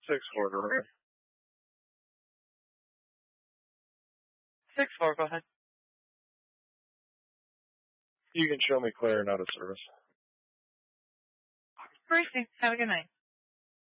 6-4, delivery. 6-4, go ahead. You can show me clear and out of service. Received. Have a good night.